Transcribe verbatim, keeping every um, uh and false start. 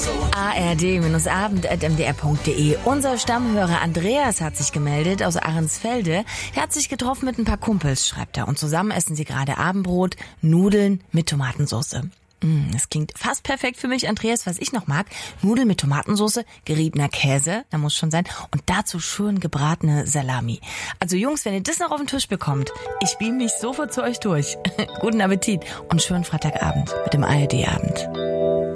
A R D-abend at m d r punkt d e. Unser Stammhörer Andreas hat sich gemeldet aus Ahrensfelde. Er hat sich getroffen mit ein paar Kumpels, schreibt er. Und zusammen essen sie gerade Abendbrot, Nudeln mit Tomatensauce. Mm, das klingt fast perfekt für mich, Andreas. Was ich noch mag, Nudeln mit Tomatensauce, geriebener Käse, da muss schon sein. Und dazu schön gebratene Salami. Also Jungs, wenn ihr das noch auf den Tisch bekommt, ich beam mich sofort zu euch durch. Guten Appetit und schönen Freitagabend mit dem A R D-Abend.